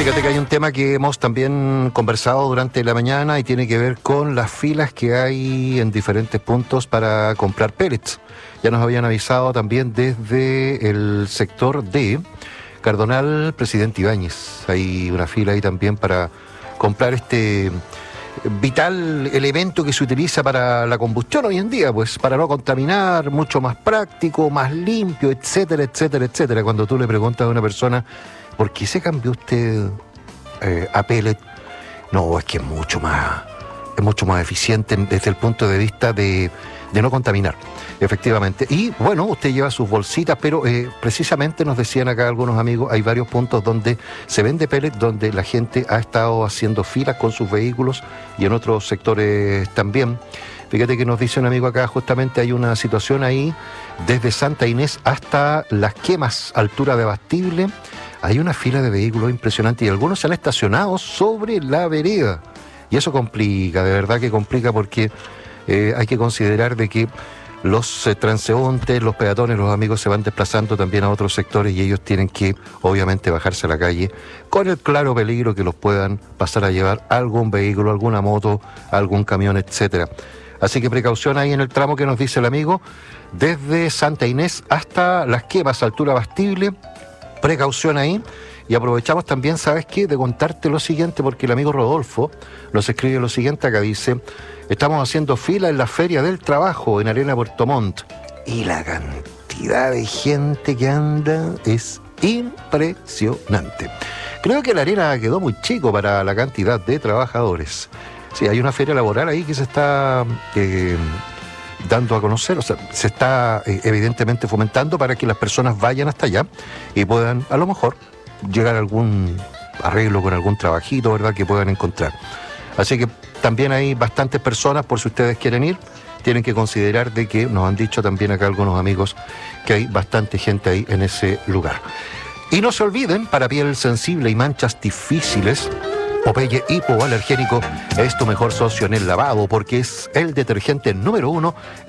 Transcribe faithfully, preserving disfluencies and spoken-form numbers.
Fíjate que hay un tema que hemos también conversado durante la mañana y tiene que ver con las filas que hay en diferentes puntos para comprar pellets. Ya nos habían avisado también desde el sector de Cardonal, Presidente Ibáñez. Hay una fila ahí también para comprar este vital elemento que se utiliza para la combustión hoy en día, pues para no contaminar, mucho más práctico, más limpio, etcétera, etcétera, etcétera. Cuando tú le preguntas a una persona, ¿por qué se cambió usted eh, a pellet? No, es que es mucho más, es mucho más eficiente desde el punto de vista de, de no contaminar, efectivamente. Y bueno, usted lleva sus bolsitas, pero eh, precisamente nos decían acá algunos amigos, hay varios puntos donde se vende pellet, donde la gente ha estado haciendo filas con sus vehículos y en otros sectores también. Fíjate que nos dice un amigo acá, justamente hay una situación ahí, desde Santa Inés hasta Las Quemas, altura de Abastible. Hay una fila de vehículos impresionante y algunos se han estacionado sobre la vereda. Y eso complica, de verdad que complica, porque eh, hay que considerar de que los eh, transeúntes, los peatones, los amigos se van desplazando también a otros sectores y ellos tienen que, obviamente, bajarse a la calle con el claro peligro que los puedan pasar a llevar algún vehículo, alguna moto, algún camión, etcétera. Así que precaución ahí en el tramo que nos dice el amigo, desde Santa Inés hasta Las Quemas, altura Abastible. Precaución ahí. Y aprovechamos también, ¿sabes qué?, de contarte lo siguiente, porque el amigo Rodolfo nos escribe lo siguiente acá, dice: estamos haciendo fila en la Feria del Trabajo en Arena Puerto Montt y la cantidad de gente que anda es impresionante. Creo que la arena quedó muy chico para la cantidad de trabajadores. Sí, hay una feria laboral ahí que se está eh, dando a conocer, o sea, se está eh, evidentemente fomentando para que las personas vayan hasta allá y puedan, a lo mejor, llegar a algún arreglo con algún trabajito, ¿verdad?, que puedan encontrar. Así que también hay bastantes personas, por si ustedes quieren ir, tienen que considerar de que, nos han dicho también acá algunos amigos, que hay bastante gente ahí en ese lugar. Y no se olviden, para piel sensible y manchas difíciles, Popeye Hipoalergénico es tu mejor socio en el lavado, porque es el detergente número uno